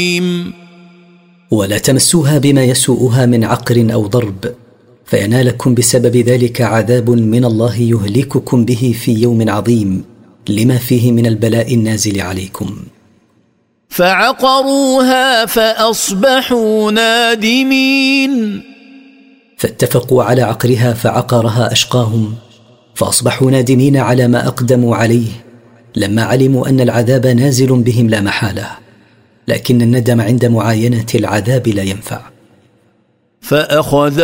ولا تمسوها بما يسوءها من عقر أو ضرب، فينالكم بسبب ذلك عذاب من الله يهلككم به في يوم عظيم لما فيه من البلاء النازل عليكم. فعقروها فأصبحوا نادمين. فاتفقوا على عقرها فعقرها أشقاهم، فأصبحوا نادمين على ما أقدموا عليه لما علموا أن العذاب نازل بهم لا محالة، لكن الندم عند معاينة العذاب لا ينفع.